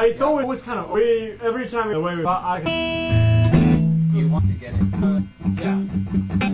But it's always kind of every time the way we. You want to get it? Yeah.